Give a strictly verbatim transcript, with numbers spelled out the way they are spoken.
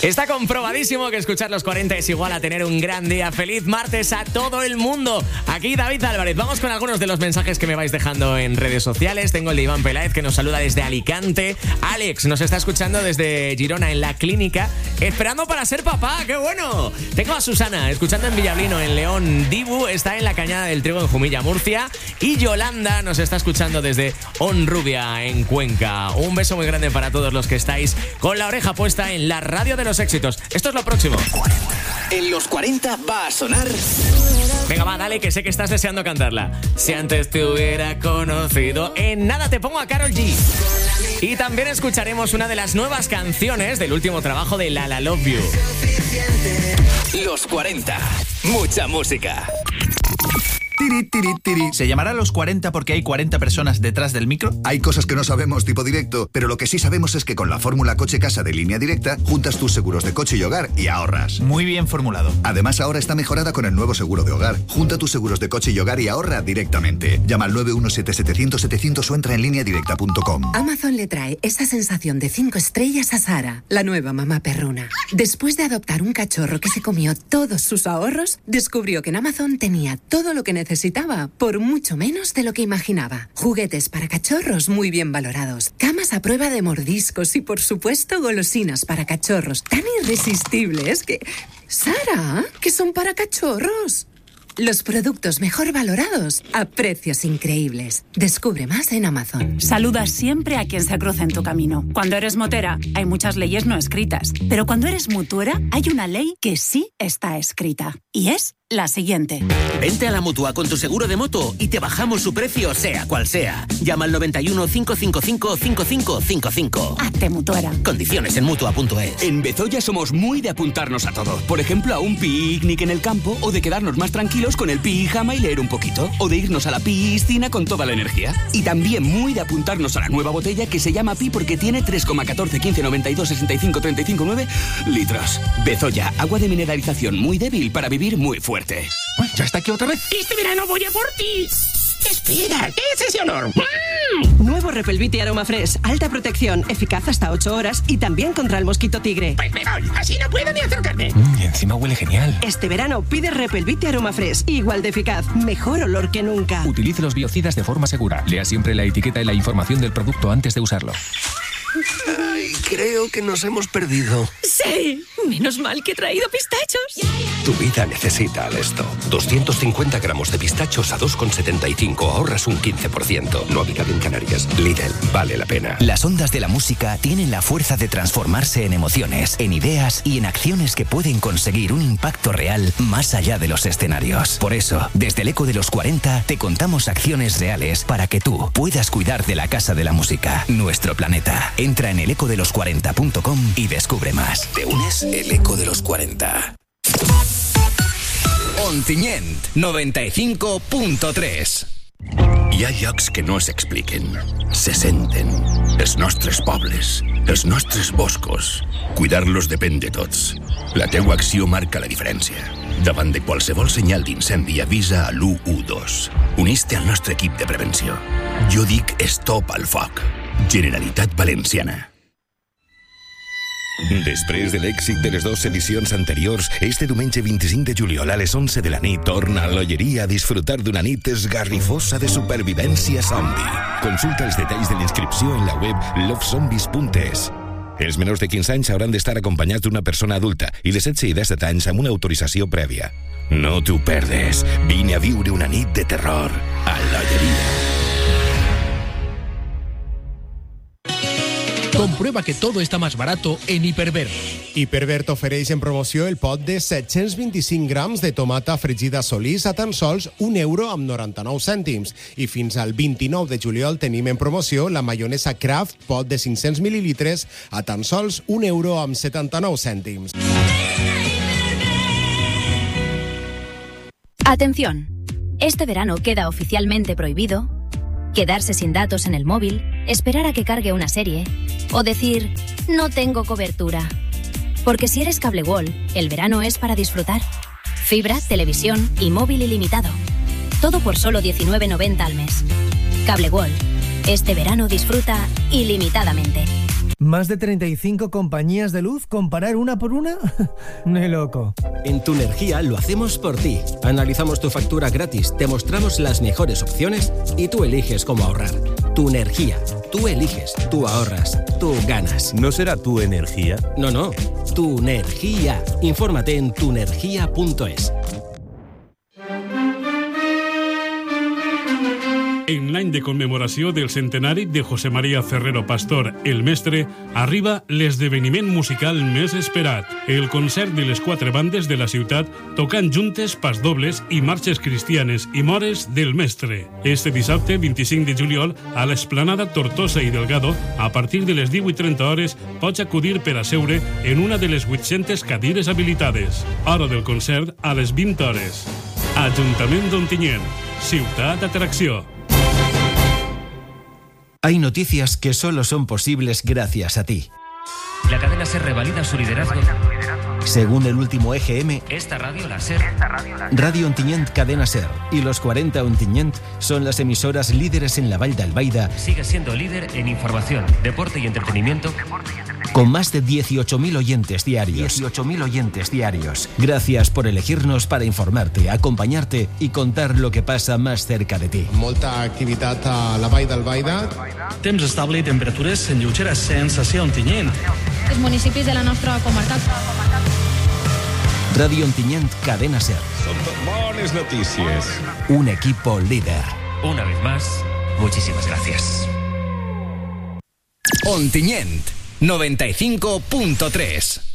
Está comprobadísimo que escuchar los cuarenta es igual a tener un gran día. Feliz martes a todo el mundo. Aquí David Álvarez. Vamos con algunos de los mensajes que me vais dejando en redes sociales. Tengo el de Iván Peláez, que nos saluda desde Alicante. Alex nos está escuchando desde Girona, en la clínica, esperando para ser papá. ¡Qué bueno! Tengo a Susana escuchando en Villablino, en León. Dibu está en la Cañada del Trigo, en Jumilla, Murcia. Y Yolanda nos está escuchando desde Honrubia, en Cuenca. Un beso muy grande para todos los que estáis con la oreja puesta en la radio de los éxitos. Esto es lo próximo. En los cuarenta va a sonar. Venga, va, dale, que sé que estás deseando cantarla. Si antes te hubiera conocido. En nada te pongo a Karol G. Y también escucharemos una de las nuevas canciones del último trabajo de La La Love You. Los cuarenta. Mucha música. Tiri, tiri, tiri. ¿Se llamará Los cuarenta porque hay cuarenta personas detrás del micro? Hay cosas que no sabemos tipo directo, pero lo que sí sabemos es que con la fórmula coche-casa de Línea Directa juntas tus seguros de coche y hogar y ahorras. Muy bien formulado. Además, ahora está mejorada con el nuevo seguro de hogar. Junta tus seguros de coche y hogar y ahorra directamente. Llama al nueve uno siete siete cero cero setecientos o entra en línea directa punto com. Amazon le trae esa sensación de cinco estrellas a Sara, la nueva mamá perruna. Después de adoptar un cachorro que se comió todos sus ahorros, descubrió que en Amazon tenía todo lo que necesitaba por mucho menos de lo que imaginaba. Juguetes para cachorros muy bien valorados, camas a prueba de mordiscos y, por supuesto, golosinas para cachorros tan irresistibles que... ¡Sara! ¿Que son para cachorros? Los productos mejor valorados a precios increíbles. Descubre más en Amazon. Saluda siempre a quien se cruza en tu camino. Cuando eres motera, hay muchas leyes no escritas. Pero cuando eres mutuera, hay una ley que sí está escrita. Y es la siguiente. Vente a la Mutua con tu seguro de moto y te bajamos su precio, sea cual sea. Llama al noventa y uno, cinco cinco cinco, cinco cinco cinco cinco. Hazte mutuera. Condiciones en Mutua punto es. En Bezoya somos muy de apuntarnos a todo. Por ejemplo, a un picnic en el campo, o de quedarnos más tranquilos con el pijama y leer un poquito, o de irnos a la piscina con toda la energía. Y también muy de apuntarnos a la nueva botella que se llama Pi porque tiene tres coma catorce, quince, noventa y dos, sesenta y cinco, treinta y cinco, nueve litros. Bezoya, agua de mineralización muy débil para vivir muy fuerte. Pues ya está aquí otra vez. Este verano voy a por ti. Espera, ¿qué es ese olor? ¡Mm! Nuevo Repelvite Aroma Fresh. Alta protección, eficaz hasta ocho horas y también contra el mosquito tigre. Pues me voy, así no puedo ni acercarme. Mm, y encima huele genial. Este verano pide Repelvite Aroma Fresh. Igual de eficaz, mejor olor que nunca. Utilice los biocidas de forma segura. Lea siempre la etiqueta y la información del producto antes de usarlo. Ay, creo que nos hemos perdido. Sí, menos mal que he traído pistachos. Tu vida necesita Alesto. doscientos cincuenta gramos de pistachos a dos con setenta y cinco. Ahorras un quince por ciento. No habitable en Canarias. Lidl, vale la pena. Las ondas de la música tienen la fuerza de transformarse en emociones, en ideas y en acciones que pueden conseguir un impacto real más allá de los escenarios. Por eso, desde el Eco de los cuarenta, te contamos acciones reales para que tú puedas cuidar de la Casa de la Música, nuestro planeta. Entra en el eco de los cuarenta punto com y descubre más. ¿Te unes? El Eco de los cuarenta. Ontinyent, noventa y cinco punto tres. Hi ha llocs que no s'expliquen, se senten. Els nostres pobles, els nostres boscos. Cuidar-los depèn de tots. La teua acció marca la diferència. Davant de qualsevol senyal d'incendi, avisa a l'u u dos. Unís-te al nostre equip de prevenció. Jo dic stop al foc. Generalitat Valenciana. Després de l'èxit de les dues edicions anteriors, este diumenge vint-i-cinc de juliol a les onze de la nit torna a l'Olleria a disfrutar d'una nit esgarrifosa de supervivència zombi. Consulta els detalls de l'inscripció en la web love zombies punt es. Els menors de quinze anys hauran d'estar acompanyats d'una persona adulta i de setze i disset anys amb una autorització prèvia. No t'ho perdes. Vine a viure una nit de terror a l'Olleria. Comprueba que todo está más barato en Hiperver. Hiperver t'ofereix en promoció el pot de set-cents vint-i-cinc grams de tomata fregida Solís a tan sols un euro amb noranta-nou cèntims. I fins al vint-i-nou de juliol tenim en promoció la maionesa Kraft pot de cinc-cents mil·lilitres a tan sols un euro amb setanta-nou cèntims. Atención, este verano queda oficialmente prohibido quedarse sin datos en el móvil, esperar a que cargue una serie o decir, no tengo cobertura. Porque si eres Cable World, el verano es para disfrutar. Fibra, televisión y móvil ilimitado. Todo por solo diecinueve noventa al mes. Cable World. Este verano disfruta ilimitadamente. ¿Más de treinta y cinco compañías de luz? ¿Comparar una por una? Ni loco. En Tu Energía lo hacemos por ti. Analizamos tu factura gratis, te mostramos las mejores opciones y tú eliges cómo ahorrar. Tu Energía. Tú eliges, tú ahorras, tú ganas. ¿No será Tu Energía? No, no. Tu Energía. Infórmate en tunergia punto es. En l'any de commemoració del centenari de José María Ferrero Pastor, el mestre, arriba l'esdeveniment musical més esperat, el concert de les quatre bandes de la ciutat tocant juntes pasdobles i marxes cristianes i mores del mestre. Este dissabte, vint-i-cinc de juliol, a l'Esplanada Tortosa i Delgado, a partir de les divuit trenta hores, pots acudir per a seure en una de les vuit-centes cadires habilitades. Hora del concert a les vint hores. Ajuntament d'Ontinyent, ciutat d'atracció. Hay noticias que solo son posibles gracias a ti. La cadena SER revalida su liderazgo. Según el último E G M, esta radio, la SER, Radio Ontinyent Cadena SER y los cuarenta Ontinyent son las emisoras líderes en la Vall d'Albaida. Sigue siendo líder en información, deporte y entretenimiento. Con más de dieciocho mil oyentes diarios. dieciocho mil oyentes diarios. Gracias por elegirnos para informarte, acompañarte y contar lo que pasa más cerca de ti. Molta activitat a la Vall d'Albaida. Temps estable i temperatures en lleugeres sensació Ontinyent. Els municipis de la nostra comarca. Radio Ontinyent Cadena SER. Son buenas noticias. Un equipo líder. Una vez más, muchísimas gracias. Ontinyent noventa y cinco punto tres.